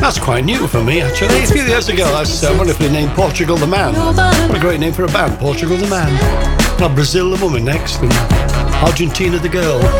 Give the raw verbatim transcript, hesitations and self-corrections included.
That's quite new for me, actually. A few years ago, I was uh, wonderfully named Portugal the Man. What a great name for a band, Portugal the Man. Now Brazil the Woman next, and Argentina the Girl.